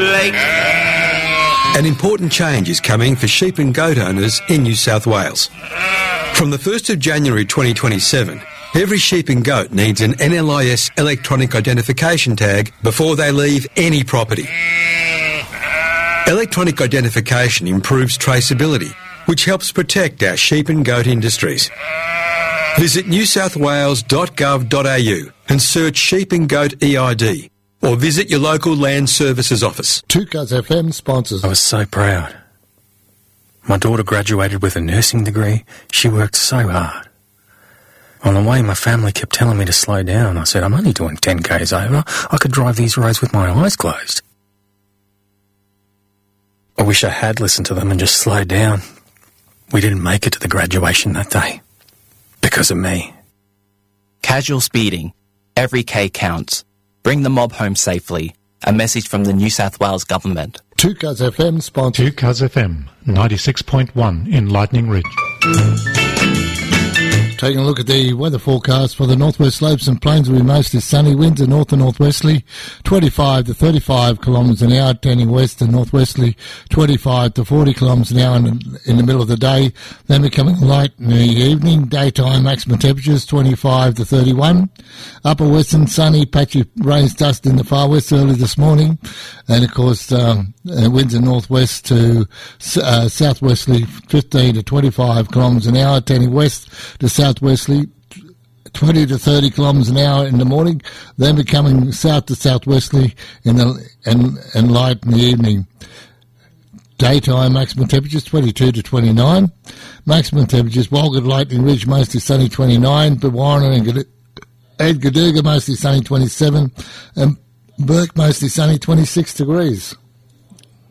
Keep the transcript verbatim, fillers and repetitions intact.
late. An important change is coming for sheep and goat owners in New South Wales. From the first of January twenty twenty-seven, every sheep and goat needs an N L I S electronic identification tag before they leave any property. Electronic identification improves traceability, which helps protect our sheep and goat industries. Visit new south wales dot gov dot a u and search sheep and goat E I D, or visit your local Land Services office. two Cuz F M sponsors. I was so proud. My daughter graduated with a nursing degree. She worked so hard. On the way, my family kept telling me to slow down. I said, I'm only doing ten kays over. I could drive these roads with my eyes closed. I wish I had listened to them and just slowed down. We didn't make it to the graduation that day. Because of me. Casual speeding. Every K counts. Bring the mob home safely. A message from the New South Wales Government. two Cuz F M sponsors. two Cuz F M, ninety-six point one in Lightning Ridge. Taking a look at the weather forecast for the northwest slopes and plains will be mostly sunny. Winds are north and northwesterly, twenty-five to thirty-five kilometres an hour, turning west and northwesterly, twenty-five to forty kilometres an hour in, in the middle of the day, then becoming light in the evening. Daytime maximum temperatures twenty-five to thirty-one. Upper western sunny, patchy rains dust in the far west early this morning, and of course um, uh, winds are northwest to uh, southwesterly, fifteen to twenty-five kilometres an hour, turning west to south southwesterly, twenty to thirty kilometres an hour in the morning, then becoming south to southwesterly in the and and light in the evening. Daytime maximum temperatures twenty-two to twenty-nine. Maximum temperatures Walgett, Lightning Ridge mostly sunny twenty-nine, but Warren and Edgarduga mostly sunny twenty-seven, and Burke mostly sunny twenty-six degrees.